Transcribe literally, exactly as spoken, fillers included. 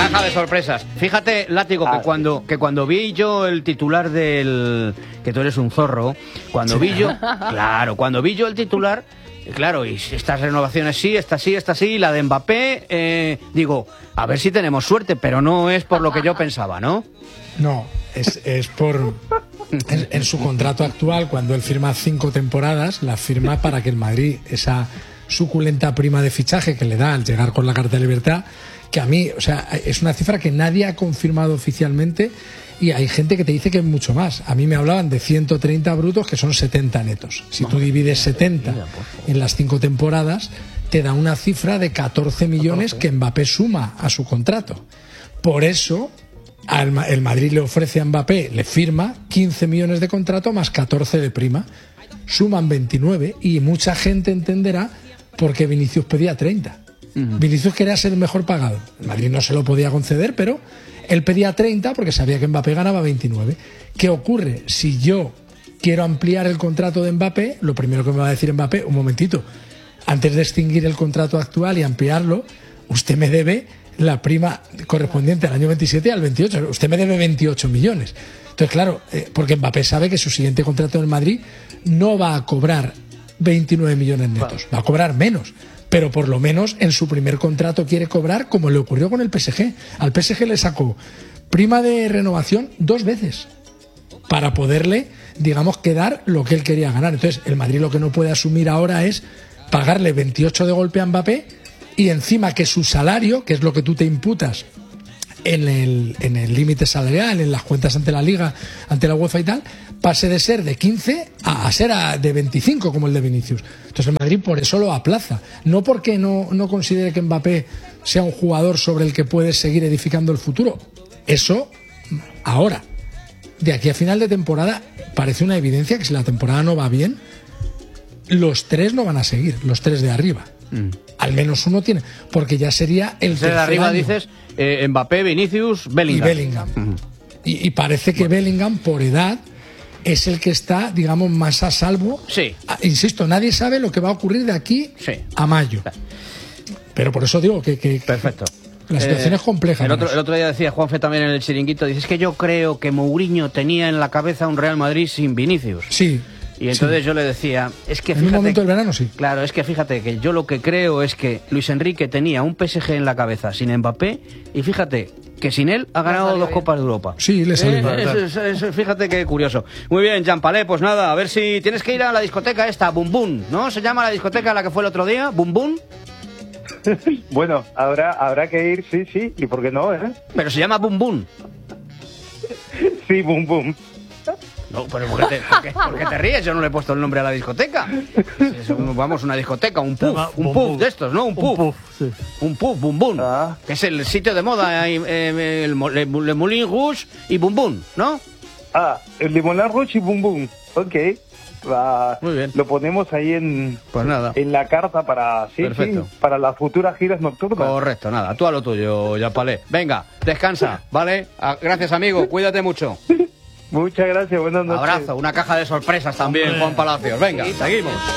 caja de sorpresas. Fíjate, Látigo, que Ah, cuando que cuando vi yo el titular del... que tú eres un zorro, cuando vi yo... Claro, cuando vi yo el titular... Claro, y estas renovaciones sí, esta sí, esta sí, la de Mbappé, eh, digo, a ver si tenemos suerte, pero no es por lo que yo pensaba, ¿no? No, es, es por... En, en su contrato actual, cuando él firma cinco temporadas, la firma para que el Madrid, esa suculenta prima de fichaje que le da al llegar con la Carta de Libertad, que a mí, o sea, es una cifra que nadie ha confirmado oficialmente y hay gente que te dice que es mucho más. A mí me hablaban de ciento treinta brutos, que son setenta netos. Si tú divides setenta en las cinco temporadas, te da una cifra de catorce millones que Mbappé suma a su contrato. Por eso, al, el Madrid le ofrece a Mbappé, le firma quince millones de contrato más catorce de prima. Suman veintinueve y mucha gente entenderá por qué Vinicius pedía treinta. Uh-huh. Vinicius quería ser el mejor pagado. El Madrid no se lo podía conceder, pero él pedía treinta porque sabía que Mbappé ganaba veintinueve. ¿Qué ocurre? Si yo quiero ampliar el contrato de Mbappé, lo primero que me va a decir Mbappé, un momentito, antes de extinguir el contrato actual y ampliarlo, usted me debe la prima correspondiente al año veintisiete y al veintiocho. Usted me debe veintiocho millones. Entonces, claro, eh, porque Mbappé sabe que su siguiente contrato en el Madrid no va a cobrar veintinueve millones netos, va a cobrar menos. Pero por lo menos en su primer contrato quiere cobrar como le ocurrió con el P S G. Al P S G le sacó prima de renovación dos veces para poderle, digamos, quedar lo que él quería ganar. Entonces, el Madrid lo que no puede asumir ahora es pagarle veintiocho de golpe a Mbappé y encima que su salario, que es lo que tú te imputas en el en el límite salarial, en las cuentas ante la Liga, ante la UEFA y tal, pase de ser de quince a, a ser a, de veinticinco como el de Vinicius. Entonces el Madrid por eso lo aplaza, no porque no, no considere que Mbappé sea un jugador sobre el que puede seguir edificando el futuro. Eso ahora, de aquí a final de temporada, parece una evidencia que si la temporada no va bien, los tres no van a seguir, los tres de arriba. Mm. Al menos uno tiene, porque ya sería el tercer de arriba año. Dices eh, Mbappé, Vinicius, Bellingham. Y Bellingham. Uh-huh. Y, y parece que bueno. Bellingham, por edad, es el que está, digamos, más a salvo. Sí. Ah, insisto, nadie sabe lo que va a ocurrir de aquí sí. a mayo. Pero por eso digo que... que Perfecto. La situación eh, es compleja. El otro, el otro día decía Juanfe también en el chiringuito, dice, es que yo creo que Mourinho tenía en la cabeza un Real Madrid sin Vinicius. Sí. Y entonces sí. yo le decía, es que en fíjate, un momento del verano sí. Claro, es que fíjate que yo lo que creo es que Luis Enrique tenía un P S G en la cabeza sin Mbappé y fíjate que sin él ha ganado dos bien. Copas de Europa. Sí, le salió. Eh, eso, eso, eso, fíjate qué curioso. Muy bien, Jean Palé, pues nada, a ver si tienes que ir a la discoteca esta, Bum Bum, ¿no? ¿Se llama la discoteca a la que fue el otro día? ¿Bum Bum? Bueno, habrá, habrá que ir, sí, sí, y por qué no, ¿eh? Pero se llama Bum Bum. Sí, Bum Bum. No, pero ¿por qué, te, por, qué, ¿por qué te ríes? Yo no le he puesto el nombre a la discoteca. Es un, vamos, una discoteca, un puff, un puff de estos, ¿no? Un puff. Un puff, sí. Un puff, Bum Bum. Ah. Que es el sitio de moda, eh, eh, el, el, el Moulin Rouge y Bum Bum, ¿no? Ah, el de Moulin Rouge y Bum Bum. Ok. Va, muy bien. Lo ponemos ahí en, pues nada. en la carta para, sí, sí, para las futuras giras nocturnas. Correcto, nada. Tú a lo tuyo, Yapalé. Venga, descansa, ¿vale? Gracias, amigo. Cuídate mucho. Muchas gracias, buenas noches. Abrazo, una caja de sorpresas también, Juan Palacios. Venga, seguimos.